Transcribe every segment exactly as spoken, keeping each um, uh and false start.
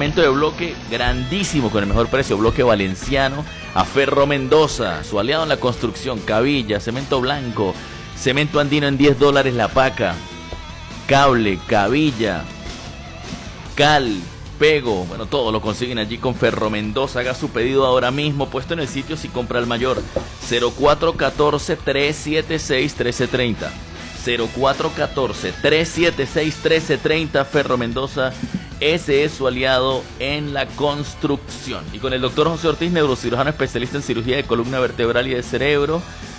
cemento de bloque grandísimo con el mejor precio, bloque valenciano, a Ferro Mendoza, su aliado en la construcción, Cabilla, cemento blanco, cemento andino en diez dólares la paca, cable, Cabilla, cal, pego, bueno, todo lo consiguen allí con Ferro Mendoza. Haga su pedido ahora mismo, puesto en el sitio si compra al mayor. Cero cuatro uno cuatro, tres siete seis, uno tres tres cero. cero cuatro uno cuatro, tres siete seis, uno tres tres cero. Ferro Mendoza, ese es su aliado en la construcción. Y con el doctor José Ortiz, neurocirujano especialista en cirugía de columna vertebral y de cerebro,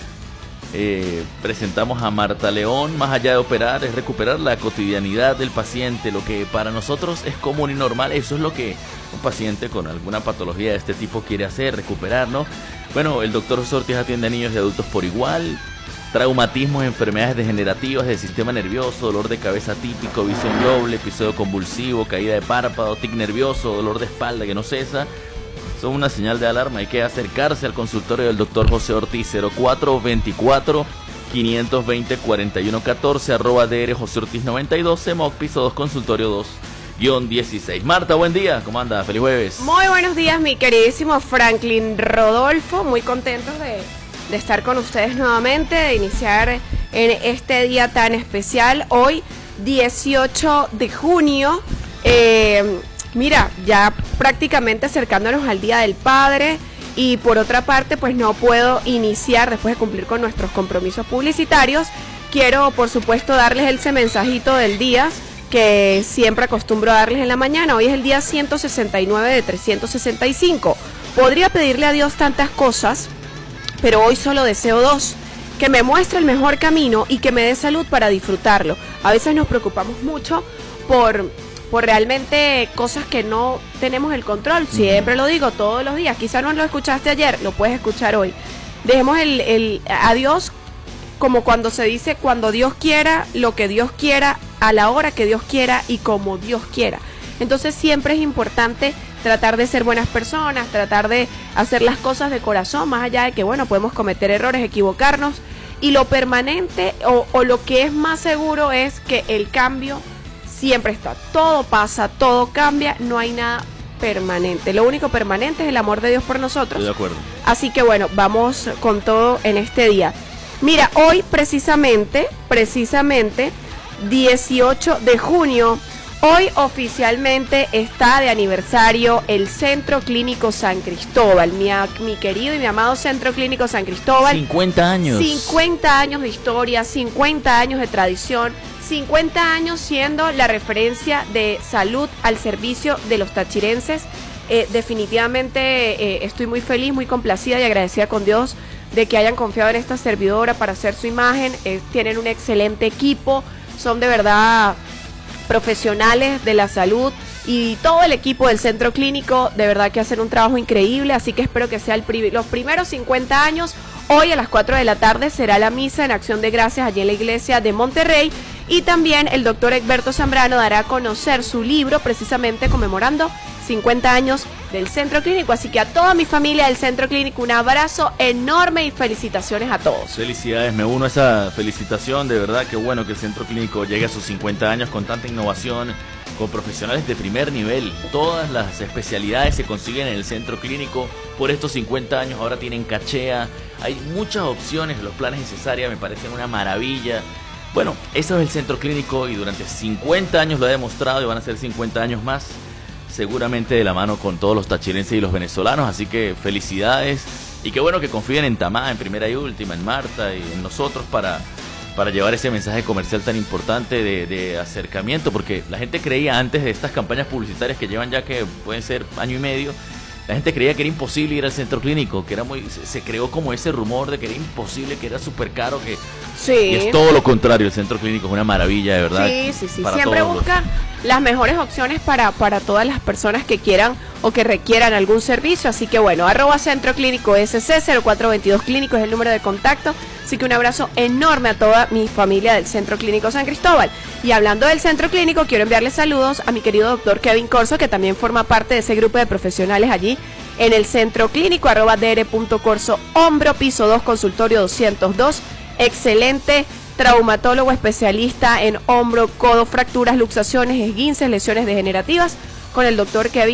Eh, presentamos a Marta León. Más allá de operar, es recuperar la cotidianidad del paciente. Lo que para nosotros es común y normal, eso es lo que un paciente con alguna patología de este tipo quiere hacer, recuperar, ¿no? Bueno, el doctor José Ortiz atiende a niños y adultos por igual. Traumatismos, enfermedades degenerativas del sistema nervioso, dolor de cabeza típico, visión doble, episodio convulsivo, caída de párpado, tic nervioso, dolor de espalda que no cesa. Son una señal de alarma. Hay que acercarse al consultorio del doctor José Ortiz. Cero cuatro dos cuatro, cinco dos cero, cuatro uno uno cuatro, arroba D R José Ortiz noventa y dos, CEMOC, piso dos, consultorio dos guión dieciséis. Marta, buen día, ¿cómo anda? Feliz jueves. Muy buenos días, mi queridísimo Franklin Rodolfo. Muy contentos de, de estar con ustedes nuevamente, de iniciar en este día tan especial. Hoy, dieciocho de junio. Eh... Mira, ya prácticamente acercándonos al Día del Padre, y por otra parte, pues no puedo iniciar después de cumplir con nuestros compromisos publicitarios. Quiero, por supuesto, darles ese mensajito del día que siempre acostumbro a darles en la mañana. Hoy es el día ciento sesenta y nueve de trescientos sesenta y cinco. Podría pedirle a Dios tantas cosas, pero hoy solo deseo dos: que me muestre el mejor camino y que me dé salud para disfrutarlo. A veces nos preocupamos mucho por... por realmente cosas que no tenemos el control. Siempre lo digo, todos los días. Quizá no lo escuchaste ayer, lo puedes escuchar hoy. Dejemos el, el a Dios como cuando se dice, cuando Dios quiera, lo que Dios quiera, a la hora que Dios quiera y como Dios quiera. Entonces siempre es importante tratar de ser buenas personas, tratar de hacer las cosas de corazón, más allá de que, bueno, podemos cometer errores, equivocarnos, y lo permanente o, o lo que es más seguro es que el cambio siempre está. Todo pasa, todo cambia, no hay nada permanente. Lo único permanente es el amor de Dios por nosotros. Estoy de acuerdo. Así que bueno, vamos con todo en este día. Mira, hoy precisamente, precisamente, dieciocho de junio, hoy oficialmente está de aniversario el Centro Clínico San Cristóbal, mi, mi querido y mi amado Centro Clínico San Cristóbal. cincuenta años. cincuenta años de historia, cincuenta años de tradición, cincuenta años siendo la referencia de salud al servicio de los tachirenses. Eh, definitivamente eh, estoy muy feliz, muy complacida y agradecida con Dios de que hayan confiado en esta servidora para hacer su imagen. Eh, tienen un excelente equipo, son de verdad profesionales de la salud, y todo el equipo del centro clínico de verdad que hacen un trabajo increíble, así que espero que sea el pri- los primeros cincuenta años. Hoy a las cuatro de la tarde será la misa en acción de gracias allí en la iglesia de Monterrey, y también el doctor Egberto Zambrano dará a conocer su libro precisamente conmemorando cincuenta años del Centro Clínico. Así que a toda mi familia del Centro Clínico, un abrazo enorme y felicitaciones a todos. Felicidades, me uno a esa felicitación. De verdad que bueno que el Centro Clínico llegue a sus cincuenta años con tanta innovación, con profesionales de primer nivel. Todas las especialidades se consiguen en el Centro Clínico. Por estos cincuenta años ahora tienen cachea, hay muchas opciones. Los planes de cesárea me parecen una maravilla. Bueno, eso es el Centro Clínico, y durante cincuenta años lo ha demostrado, y van a ser cincuenta años más, seguramente de la mano con todos los tachirenses y los venezolanos. Así que felicidades, y qué bueno que confíen en Tamá, en Primera y Última, en Marta y en nosotros para, para llevar ese mensaje comercial tan importante de, de acercamiento, porque la gente creía antes de estas campañas publicitarias que llevan ya que pueden ser año y medio, la gente creía que era imposible ir al Centro Clínico, que era muy, se, se creó como ese rumor de que era imposible, que era súper caro, que sí. Y es todo lo contrario. El Centro Clínico es una maravilla, de verdad. Sí, sí, sí. Siempre busca los... las mejores opciones para, para todas las personas que quieran o que requieran algún servicio. Así que bueno, arroba Centro Clínico S C, cero cuatro veintidós Clínico es el número de contacto. Así que un abrazo enorme a toda mi familia del Centro Clínico San Cristóbal. Y hablando del Centro Clínico, quiero enviarle saludos a mi querido doctor Kevin Corso, que también forma parte de ese grupo de profesionales allí en el Centro Clínico, arroba dr.corso, hombro, piso dos, consultorio doscientos dos. Excelente traumatólogo especialista en hombro, codo, fracturas, luxaciones, esguinces, lesiones degenerativas, con el doctor Kevin